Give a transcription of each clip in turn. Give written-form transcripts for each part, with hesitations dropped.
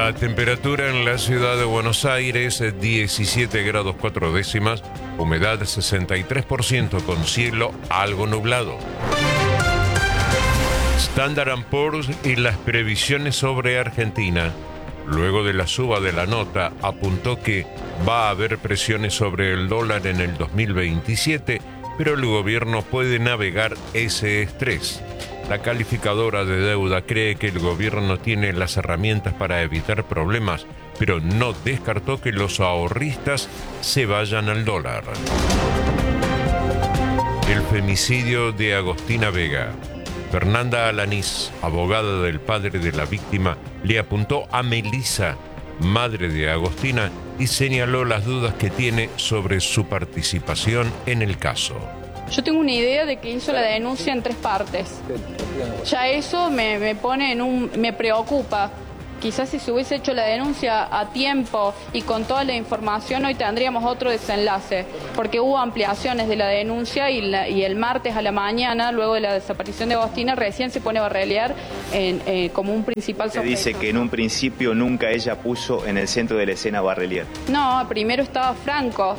La temperatura en la ciudad de Buenos Aires, 17 grados 4 décimas, humedad 63% con cielo algo nublado. Standard & Poor's y las previsiones sobre Argentina. Luego de la suba de la nota, apuntó que va a haber presiones sobre el dólar en el 2027, pero el gobierno puede navegar ese estrés. La calificadora de deuda cree que el gobierno tiene las herramientas para evitar problemas, pero no descartó que los ahorristas se vayan al dólar. El femicidio de Agostina Vega. Fernanda Alanís, abogada del padre de la víctima, le apuntó a Melissa, madre de Agostina, y señaló las dudas que tiene sobre su participación en el caso. Yo tengo una idea de que hizo la denuncia en 3 partes. Ya eso me pone me preocupa. Quizás si se hubiese hecho la denuncia a tiempo y con toda la información, hoy tendríamos otro desenlace, porque hubo ampliaciones de la denuncia y el martes a la mañana, luego de la desaparición de Agostina, recién se pone Barreliar como un principal sospechoso. Se dice que en un principio nunca ella puso en el centro de la escena a Barreliar. No, primero estaba Franco.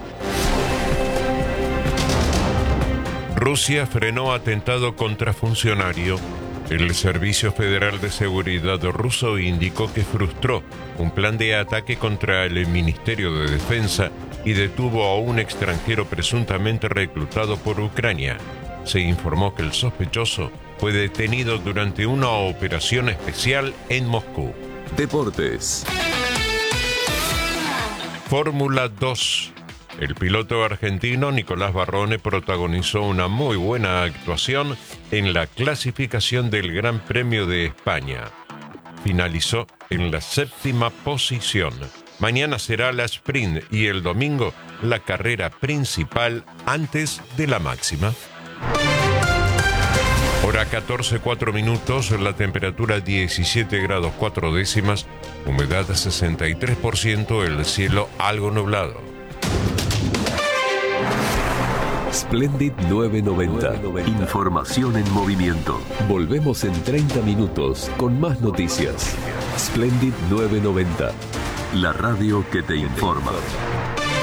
Rusia frenó atentado contra funcionario. El Servicio Federal de Seguridad ruso indicó que frustró un plan de ataque contra el Ministerio de Defensa y detuvo a un extranjero presuntamente reclutado por Ucrania. Se informó que el sospechoso fue detenido durante una operación especial en Moscú. Deportes. Fórmula 2. El piloto argentino Nicolás Barrone protagonizó una muy buena actuación en la clasificación del Gran Premio de España. Finalizó en la 7ª posición. Mañana será la sprint y el domingo la carrera principal antes de la máxima. Hora 14:04 minutos, la temperatura 17 grados 4 décimas, humedad 63%, el cielo algo nublado. Splendid 990. Información en movimiento. Volvemos en 30 minutos con más noticias. Splendid 990. La radio que te informa.